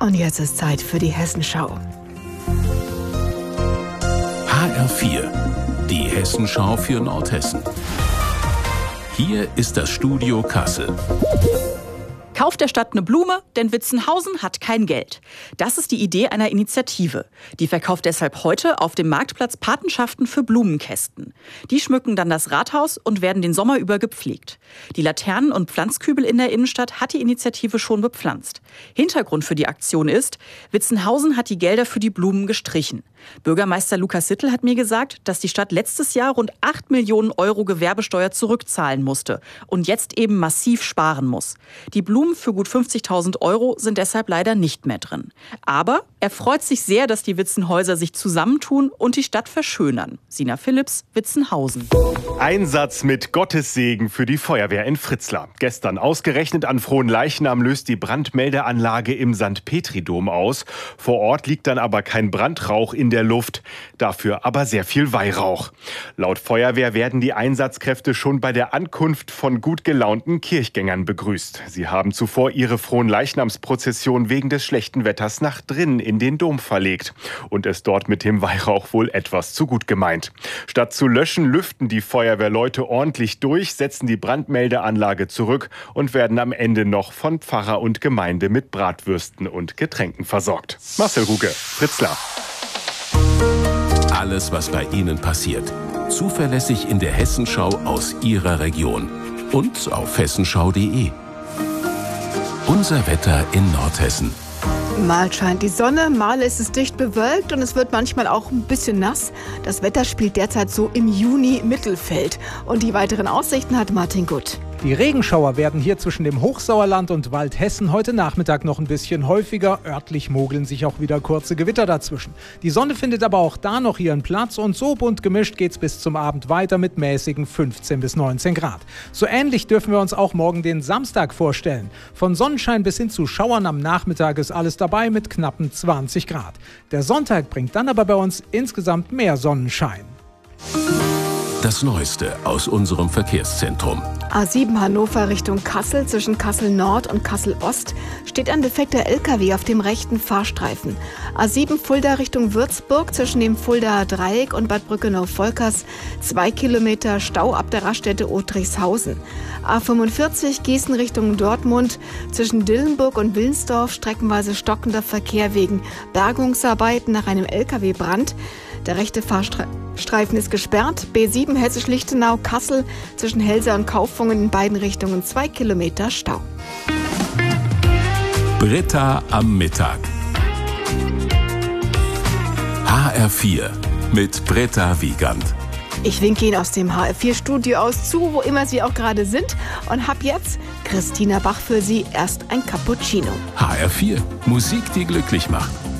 Und jetzt ist Zeit für die Hessenschau. HR4, die Hessenschau für Nordhessen. Hier ist das Studio Kassel. Kauft der Stadt eine Blume, denn Witzenhausen hat kein Geld. Das ist die Idee einer Initiative. Die verkauft deshalb heute auf dem Marktplatz Patenschaften für Blumenkästen. Die schmücken dann das Rathaus und werden den Sommer über gepflegt. Die Laternen und Pflanzkübel in der Innenstadt hat die Initiative schon bepflanzt. Hintergrund für die Aktion ist, Witzenhausen hat die Gelder für die Blumen gestrichen. Bürgermeister Lukas Sittel hat mir gesagt, dass die Stadt letztes Jahr rund 8 Millionen Euro Gewerbesteuer zurückzahlen musste und jetzt eben massiv sparen muss. Die Blumen für gut 50.000 Euro sind deshalb leider nicht mehr drin. Aber er freut sich sehr, dass die Witzenhäuser sich zusammentun und die Stadt verschönern. Sina Philipps, Witzenhausen. Einsatz mit Gottes Segen für die Feuerwehr in Fritzlar. Gestern ausgerechnet an Fronleichnam löst die Brandmeldeanlage im St. Petri-Dom aus. Vor Ort liegt dann aber kein Brandrauch in der Luft, dafür aber sehr viel Weihrauch. Laut Feuerwehr werden die Einsatzkräfte schon bei der Ankunft von gut gelaunten Kirchgängern begrüßt. Sie haben zuvor ihre Fronleichnamsprozession wegen des schlechten Wetters nach drinnen in den Dom verlegt und es dort mit dem Weihrauch wohl etwas zu gut gemeint. Statt zu löschen, lüften die Feuerwehrleute ordentlich durch, setzen die Brandmeldeanlage zurück und werden am Ende noch von Pfarrer und Gemeinde mit Bratwürsten und Getränken versorgt. Marcel Ruge, Fritzlar. Alles, was bei Ihnen passiert. Zuverlässig in der Hessenschau aus Ihrer Region. Und auf hessenschau.de. Unser Wetter in Nordhessen. Mal scheint die Sonne, mal ist es dicht bewölkt und es wird manchmal auch ein bisschen nass. Das Wetter spielt derzeit so im Juni-Mittelfeld. Und die weiteren Aussichten hat Martin Gutt. Die Regenschauer werden hier zwischen dem Hochsauerland und Waldhessen heute Nachmittag noch ein bisschen häufiger. Örtlich mogeln sich auch wieder kurze Gewitter dazwischen. Die Sonne findet aber auch da noch ihren Platz und so bunt gemischt geht's bis zum Abend weiter mit mäßigen 15 bis 19 Grad. So ähnlich dürfen wir uns auch morgen den Samstag vorstellen. Von Sonnenschein bis hin zu Schauern am Nachmittag ist alles dabei mit knappen 20 Grad. Der Sonntag bringt dann aber bei uns insgesamt mehr Sonnenschein. Das Neueste aus unserem Verkehrszentrum. A7 Hannover Richtung Kassel, zwischen Kassel Nord und Kassel Ost steht ein defekter LKW auf dem rechten Fahrstreifen. A7 Fulda Richtung Würzburg, zwischen dem Fuldaer Dreieck und Bad Brückenau-Volkers 2 Kilometer Stau ab der Raststätte Otrichshausen. A45 Gießen Richtung Dortmund, zwischen Dillenburg und Wilnsdorf streckenweise stockender Verkehr wegen Bergungsarbeiten nach einem LKW-Brand. Der rechte Fahrstreifen ist gesperrt. B7 Hessisch-Lichtenau, Kassel, zwischen Helsa und Kaufungen in beiden Richtungen 2 Kilometer Stau. Britta am Mittag. HR4 mit Britta Wiegand. Ich winke Ihnen aus dem HR4-Studio aus zu, wo immer Sie auch gerade sind, und hab jetzt Christina Bach für Sie erst ein Cappuccino. HR4, Musik, die glücklich macht.